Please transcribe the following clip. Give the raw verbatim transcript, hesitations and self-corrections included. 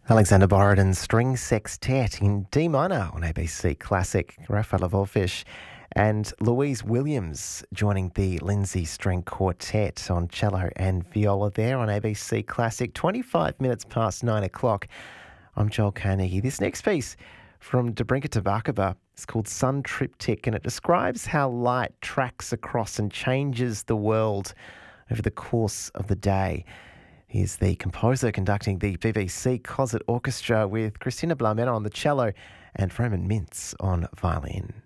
Alexander Borodin's String Sextet in D minor on A B C Classic. Rafaela Volfish and Louise Williams joining the Lindsay String Quartet on cello and viola there on A B C Classic. twenty-five minutes past nine o'clock. I'm Joel Carnegie. This next piece from Dobrinka Tabakova is called Sun Triptych, and it describes how light tracks across and changes the world over the course of the day. He's the composer conducting the B B C Cosset Orchestra with Christina Blamena on the cello and Roman Mintz on violin.